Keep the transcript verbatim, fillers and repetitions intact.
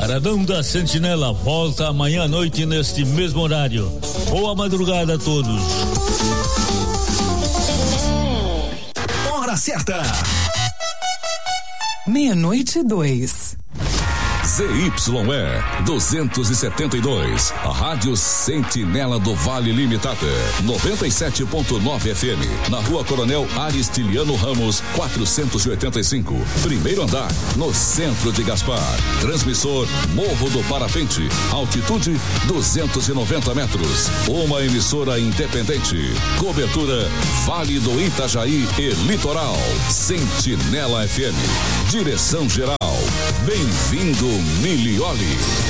Paradão da Sentinela volta amanhã à noite neste mesmo horário. Boa madrugada a todos. Hora certa. Meia-noite e dois. Z Y E duzentos e setenta e dois, a Rádio Sentinela do Vale Limitada, noventa e sete ponto nove F M, na Rua Coronel Aristiliano Ramos, quatrocentos e oitenta e cinco, primeiro andar, no centro de Gaspar. Transmissor Morro do Parapente, altitude duzentos e noventa metros. Uma emissora independente. Cobertura Vale do Itajaí e Litoral. Sentinela F M. Direção geral. Bem-vindo, Milioli.